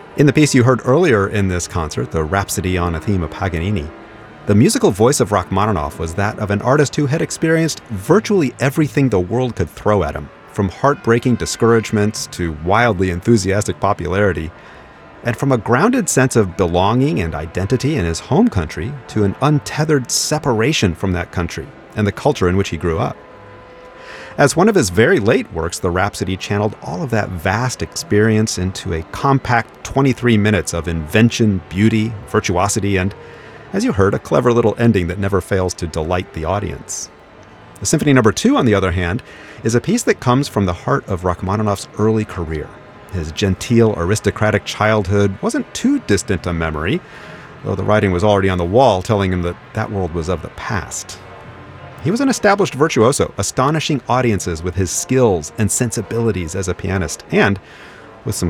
In the piece you heard earlier in this concert, the Rhapsody on a Theme of Paganini, the musical voice of Rachmaninoff was that of an artist who had experienced virtually everything the world could throw at him, from heartbreaking discouragements to wildly enthusiastic popularity, and from a grounded sense of belonging and identity in his home country to an untethered separation from that country and the culture in which he grew up. As one of his very late works, the Rhapsody channeled all of that vast experience into a compact 23 minutes of invention, beauty, virtuosity, and, as you heard, a clever little ending that never fails to delight the audience. The Symphony No. 2, on the other hand, is a piece that comes from the heart of Rachmaninoff's early career. His genteel, aristocratic childhood wasn't too distant a memory, though the writing was already on the wall telling him that that world was of the past. He was an established virtuoso, astonishing audiences with his skills and sensibilities as a pianist, and